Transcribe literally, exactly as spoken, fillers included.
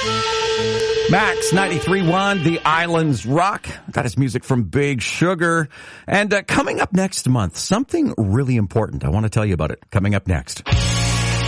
Max ninety-three point one, The Islands Rock. That is music from Big Sugar. And uh, coming up next month, something really important. I want to tell you about it. Coming up next.